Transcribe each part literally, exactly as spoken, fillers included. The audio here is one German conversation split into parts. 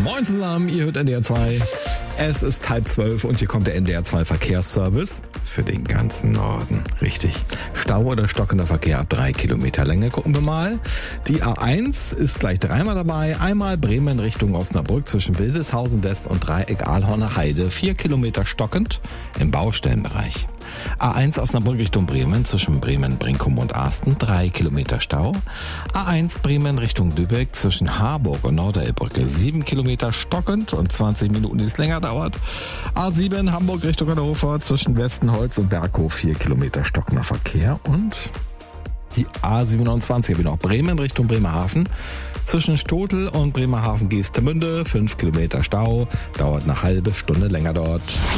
Moin zusammen, ihr hört N D R zwei. Es ist halb zwölf und hier kommt der N D R zwei Verkehrsservice für den ganzen Norden. Richtig. Stau oder stockender Verkehr ab drei Kilometer Länge. Gucken wir mal. Die A eins ist gleich dreimal dabei. Einmal Bremen Richtung Osnabrück zwischen Wildeshausen West und Dreieck Ahlhorner Heide. Vier Kilometer stockend im Baustellenbereich. A eins Osnabrück Richtung Bremen zwischen Bremen, Brinkum und Asten, drei Kilometer Stau. A eins Bremen Richtung Lübeck zwischen Harburg und Norderelbrücke, sieben Kilometer stockend und zwanzig Minuten, die es länger dauert. A sieben Hamburg Richtung Hannover zwischen Westenholz und Berghof, vier Kilometer stockender Verkehr. Und die A siebenundzwanzig habe ich noch, Bremen Richtung Bremerhaven zwischen Stotel und Bremerhaven-Geestemünde, fünf Kilometer Stau, dauert eine halbe Stunde länger dort.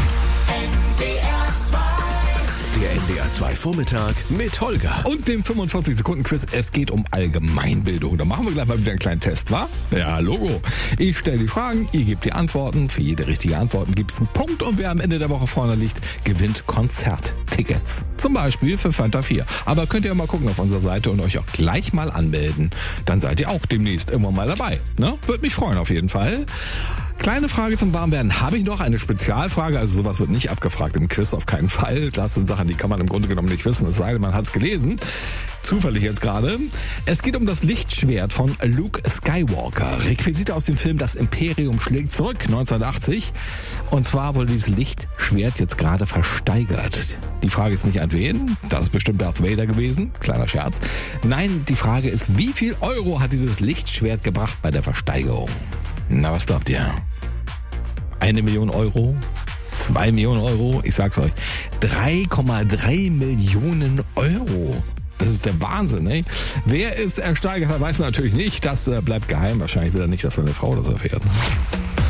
Der N D R zwei Vormittag mit Holger. Und dem fünfundvierzig Sekunden Quiz. Es geht um Allgemeinbildung. Da machen wir gleich mal wieder einen kleinen Test, wa? Ja, Logo. Ich stelle die Fragen, ihr gebt die Antworten. Für jede richtige Antwort gibt es einen Punkt. Und wer am Ende der Woche vorne liegt, gewinnt Konzerttickets. Zum Beispiel für Fanta vier. Aber könnt ihr mal gucken auf unserer Seite und euch auch gleich mal anmelden. Dann seid ihr auch demnächst immer mal dabei. Ne? Würde mich freuen auf jeden Fall. Kleine Frage zum Warmwerden. Habe ich noch eine Spezialfrage? Also sowas wird nicht abgefragt im Quiz, auf keinen Fall. Das sind Sachen, die kann man im Grunde genommen nicht wissen, es sei denn, man hat es gelesen. Zufällig jetzt gerade. Es geht um das Lichtschwert von Luke Skywalker. Requisite aus dem Film Das Imperium schlägt zurück, neunzehnhundertachtzig. Und zwar wurde dieses Lichtschwert jetzt gerade versteigert. Die Frage ist nicht an wen. Das ist bestimmt Darth Vader gewesen. Kleiner Scherz. Nein, die Frage ist, wie viel Euro hat dieses Lichtschwert gebracht bei der Versteigerung? Na, was glaubt ihr? Eine Million Euro? Zwei Millionen Euro? Ich sag's euch. drei Komma drei Millionen Euro. Das ist der Wahnsinn, ne? Wer ist ersteigert, weiß man natürlich nicht. Das bleibt geheim. Wahrscheinlich will er nicht, dass seine Frau das erfährt.